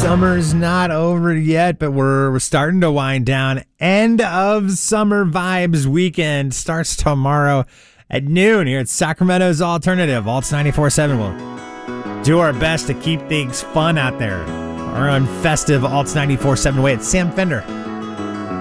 Summer's not over yet, but we're starting to wind down. End of Summer Vibes weekend starts tomorrow at noon here at Sacramento's Alternative. Alts 94.7 will do our best to keep things fun out there. Our own festive Alts 94.7 way at Sam Fender.